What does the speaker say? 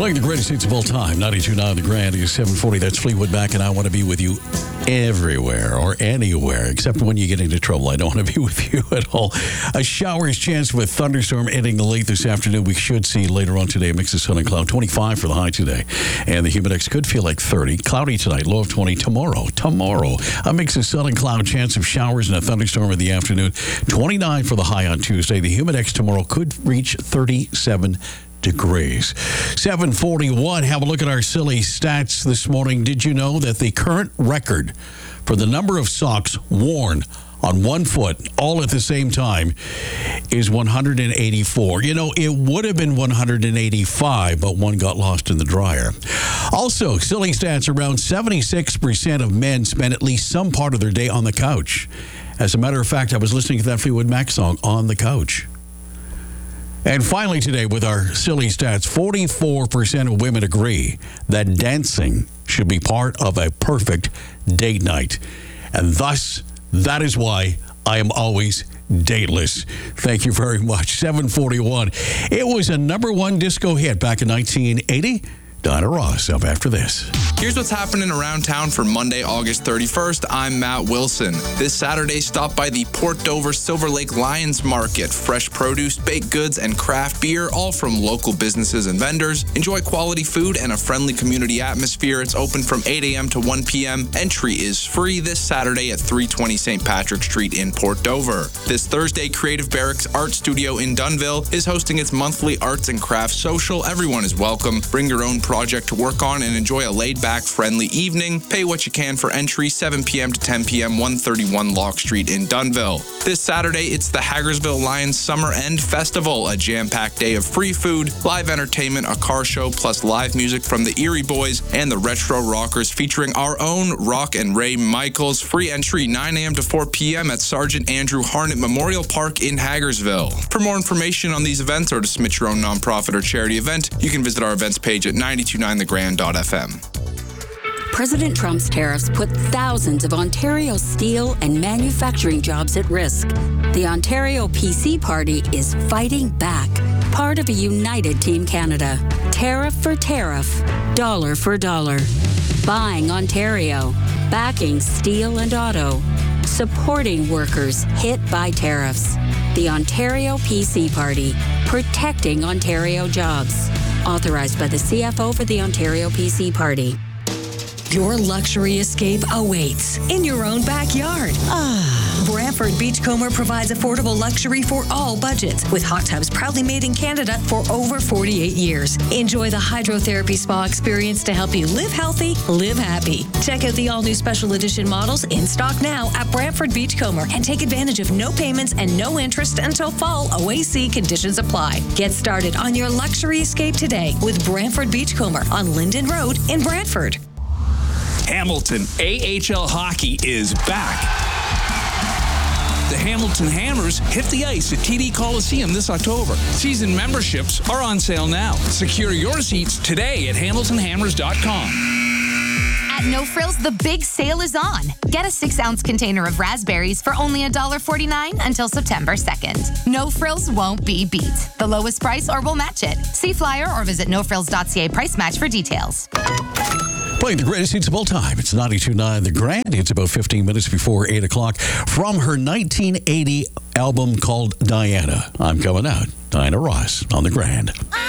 Playing the greatest hits of all time, 92.9 The Grand is 740. That's Fleetwood Mac, and I want to be with you everywhere or anywhere, except when you get into trouble. I don't want to be with you at all. A shower's chance with thunderstorm ending late this afternoon. We should see later on today a mix of sun and cloud. 25 for the high today. And the humidex could feel like 30. Cloudy tonight, low of 20. Tomorrow, a mix of sun and cloud, chance of showers and a thunderstorm in the afternoon. 29 for the high on Tuesday. The humidex tomorrow could reach 37 degrees. 741. Have a look at our silly stats this morning. Did you know that the current record for the number of socks worn on one foot all at the same time is 184? You know, it would have been 185, but one got lost in the dryer. Also, silly stats, around 76% of men spend at least some part of their day on the couch. As a matter of fact, I was listening to that Fleetwood Mac song, On the Couch. And finally today, with our silly stats, 44% of women agree that dancing should be part of a perfect date night. And thus, that is why I am always dateless. Thank you very much. 741. It was a number one disco hit back in 1980. Diana Ross up after this. Here's what's happening around town for Monday, August 31st. I'm Matt Wilson. This Saturday, stop by the Port Dover Silver Lake Lions Market. Fresh produce, baked goods, and craft beer, all from local businesses and vendors. Enjoy quality food and a friendly community atmosphere. It's open from 8 a.m. to 1 p.m. Entry is free this Saturday at 320 St. Patrick Street in Port Dover. This Thursday, Creative Barracks Art Studio in Dunnville is hosting its monthly arts and crafts social. Everyone is welcome. Bring your own project to work on and enjoy a laid-back, friendly evening. Pay what you can for entry, 7 p.m. to 10 p.m., 131 Lock Street in Dunnville. This Saturday, it's the Hagersville Lions Summer End Festival, a jam-packed day of free food, live entertainment, a car show, plus live music from the Erie Boys and the Retro Rockers featuring our own Rock and Ray Michaels. Free entry, 9 a.m. to 4 p.m. at Sergeant Andrew Harnett Memorial Park in Hagersville. For more information on these events or to submit your own nonprofit or charity event, you can visit our events page at 929thegrand.fm. President Trump's tariffs put thousands of Ontario steel and manufacturing jobs at risk. The Ontario PC Party is fighting back, part of a united Team Canada. Tariff for tariff, dollar for dollar. Buying Ontario, backing steel and auto, supporting workers hit by tariffs. The Ontario PC Party, protecting Ontario jobs. Authorized by the CFO for the Ontario PC Party. Your luxury escape awaits in your own backyard. Brantford Beachcomber provides affordable luxury for all budgets, with hot tubs proudly made in Canada for over 48 years. Enjoy the hydrotherapy spa experience to help you live healthy, live happy. Check out the all-new special edition models in stock now at Brantford Beachcomber and take advantage of no payments and no interest until fall. OAC conditions apply. Get started on your luxury escape today with Brantford Beachcomber on Linden Road in Brantford. Hamilton AHL Hockey is back. The Hamilton Hammers hit the ice at TD Coliseum this October. Season memberships are on sale now. Secure your seats today at hamiltonhammers.com. At No Frills, the big sale is on. Get a 6-ounce container of raspberries for only $1.49 until September 2nd. No Frills won't be beat. The lowest price or we'll match it. See flyer or visit nofrills.ca price match for details. Playing the greatest hits of all time. It's 92.9 The Grand. It's about 15 minutes before 8 o'clock. From her 1980 album called Diana, I'm coming out. Diana Ross on The Grand.